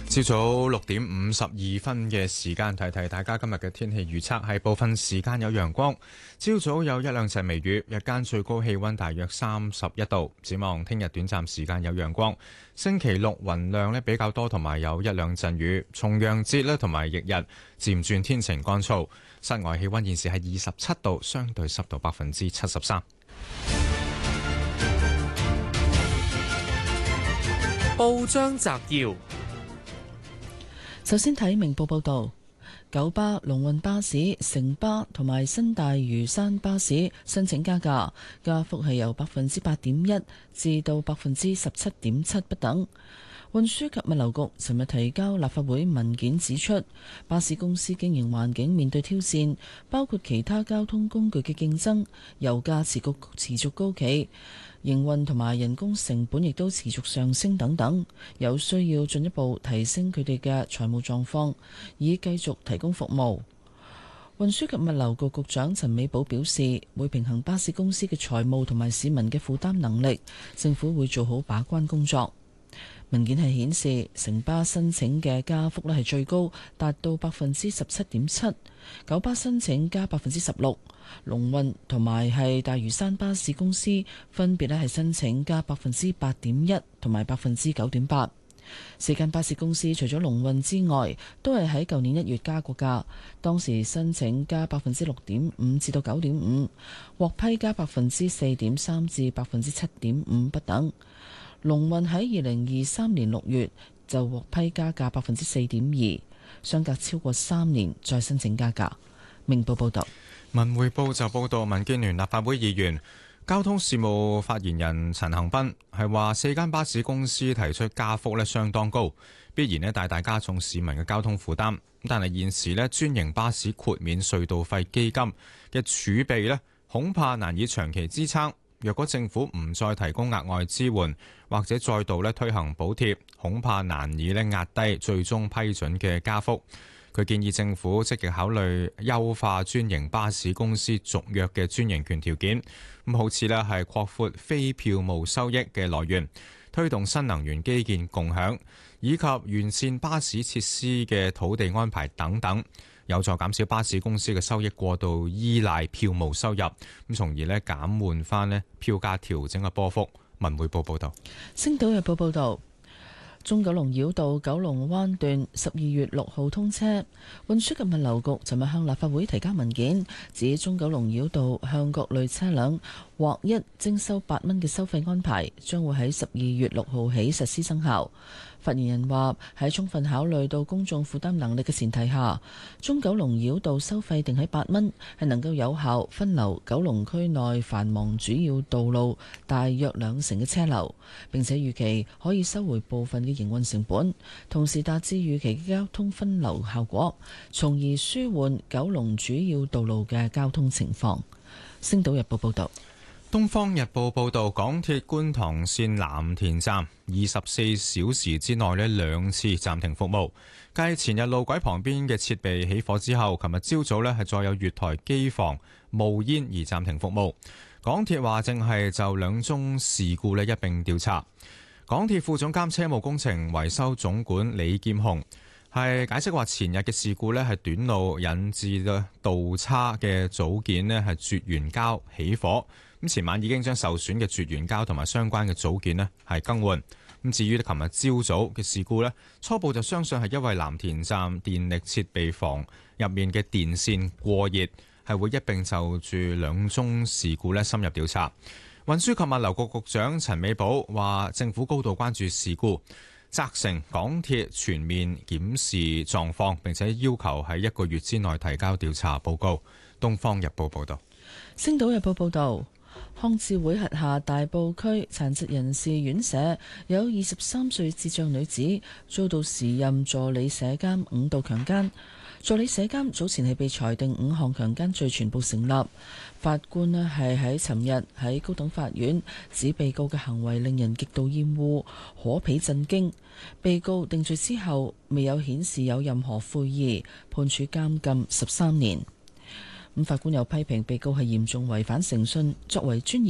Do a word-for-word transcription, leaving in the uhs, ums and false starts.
朝早六點五十二分嘅時間，提提大家今日嘅天氣預測係部分時間有陽光，朝早有一兩陣微雨，日間最高氣溫大約三十一度。展望聽日短暫時間有陽光，星期六雲量咧比較多，同埋有一兩陣雨。重陽節咧同埋翌日漸轉天晴乾燥。室外氣溫現時係二十七度，相對濕度百分之七十三。 報章摘要。 首先睇明報報道，九巴、龍運巴士、城巴同埋新大嶼山巴士申請加價，加幅係由百分之八點一至到百分之十七點七不等。運輸及物流局尋日提交立法會文件指出，巴士公司經營環境面對挑戰，包括其他交通工具嘅競爭、油價持續持續高企、營運同埋人工成本亦都持續上升等等，有需要進一步提升佢哋嘅財務狀況，以繼續提供服務。運輸及物流局局長陳美寶表示，會平衡巴士公司嘅財務同埋市民嘅負擔能力，政府會做好把關工作。文件係顯示，城巴申請嘅加幅咧係最高，達到百分之十七點七；九巴申請加百分之十六，龍運同埋係大嶼山巴士公司分別咧係申請加百分之八點一同埋百分之九點八。四間巴士公司除咗龍運之外，都係喺舊年一月加過價，當時申請加百分之六點五至到九點五，獲批加百分之四點三至百分之七點五不等。龍運喺二零二三年六月就獲批加價百分之四點二，相隔超過三年再申請加價。明報報道。 文匯報就報道，民建聯立法會議員交通事務發言人陳恒鑌係話，四間巴士公司提出加幅咧相當高，必然咧大大加重市民嘅交通負擔。但係現時咧專營巴士豁免隧道費基金嘅儲備咧，恐怕難以長期支撐。若果政府唔再提供額外支援，或者再度咧推行補貼，恐怕難以咧壓低最終批准嘅加幅。佢建議政府積極考慮優化專營巴士公司續約嘅專營權條件，咁好似咧係擴闊非票務收益嘅來源，推動新能源基建共享，以及完善巴士設施嘅土地安排等等，有助減少巴士公司嘅收益過度依賴票務收入，咁從而咧減緩翻咧票價調整嘅波幅。文匯報報道。 星島日報報道，中九龍繞道九龍灣段十二月六號通車。運輸及物流局尋日向立法會提交文件，指中九龍繞道向各類車輛劃一徵收八蚊嘅收費安排，將會喺十二月六號起實施生效。發言人話，喺充分考慮到公眾負擔能力嘅前提下，中九龍繞道收費定喺八蚊，係能夠有效分流九龍區內繁忙主要道路大約兩成嘅車流，並且預期可以收回部分嘅營運成本，同時達至預期嘅交通分流效果，從而舒緩九龍主要道路嘅交通情況。星島日報報道。 東方日報報道，港鐵觀塘綫藍田站二十四小時之內呢兩次暫停服務。繼前日路軌旁邊嘅設備起火之後，琴日朝早呢係再有月台機房冒煙而暫停服務。港鐵話正係就兩宗事故呢一併調查。港鐵副總監車務工程維修總管李劍雄係解釋話，前日嘅事故呢係短路引致嘅導叉嘅組件呢係絕緣膠起火。咁前晚已經將受損嘅絕緣膠同埋相關嘅組件呢係更換。咁至於琴日朝早嘅事故呢，初步就相信係因為藍田站電力設備房入面嘅電線過熱，係會一併就住兩宗事故呢深入調查。運輸及物流局局長陳美寶話，政府高度關注事故，責成港鐵全面檢視狀況，並且要求喺一個月之內提交調查報告。東方日報報道。 星島日報報道。康智會轄下大埔區殘疾人士院舍有二十三歲智障女子遭到時任助理舍監五度強姦，助理舍監早前係被裁定五項強姦罪全部成立。法官呢係喺尋日喺高等法院指被告嘅行為令人極度厭惡、可鄙震驚。被告定罪之後未有顯示有任何悔意，判處監禁十三年。咁法官又批評被告係嚴重違反誠信，作為專業